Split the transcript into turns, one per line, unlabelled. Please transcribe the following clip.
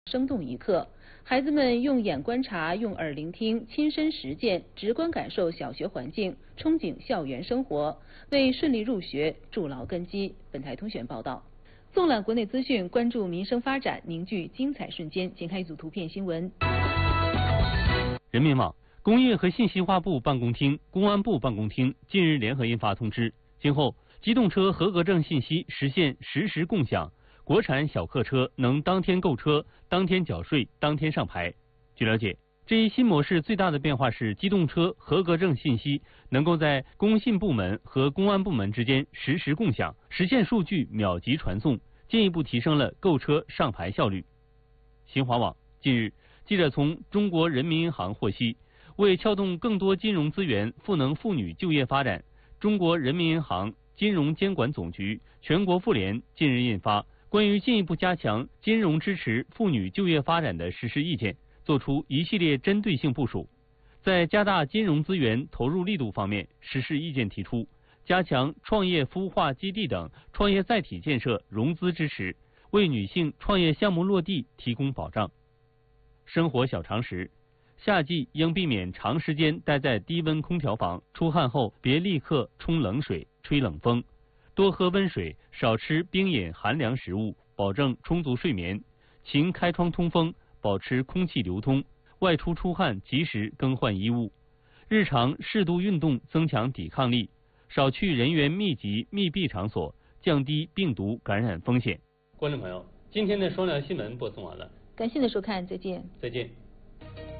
生动一刻。孩子们用眼观察，用耳聆听，亲身实践，直观感受小学环境，憧憬校园生活，为顺利入学筑牢根基。本台通讯报道。纵览国内资讯，关注民生发展，凝聚精彩瞬间。请看一组图片新闻。
人民网、工业和信息化部办公厅、公安部办公厅近日联合印发通知，今后机动车合格证信息实现实时共享，国产小客车能当天购车、当天缴税、当天上牌。据了解，这一新模式最大的变化是机动车合格证信息能够在工信部门和公安部门之间实时共享，实现数据秒级传送，进一步提升了购车上牌效率。新华网近日，记者从中国人民银行获悉，为撬动更多金融资源，赋能妇女就业发展，中国人民银行金融监管总局、全国妇联近日印发关于进一步加强金融支持妇女就业发展的实施意见，作出一系列针对性部署。在加大金融资源投入力度方面，实施意见提出，加强创业孵化基地等创业载体建设融资支持，为女性创业项目落地提供保障。生活小常识：夏季应避免长时间待在低温空调房，出汗后别立刻冲冷水、吹冷风，多喝温水，少吃冰饮寒凉食物，保证充足睡眠，勤开窗通风，保持空气流通，外出出汗及时更换衣物，日常适度运动增强抵抗力，少去人员密集密闭场所，降低病毒感染风险。观众朋友，今天的双聊新闻播送完了，
感谢您的收看，再见。
再见。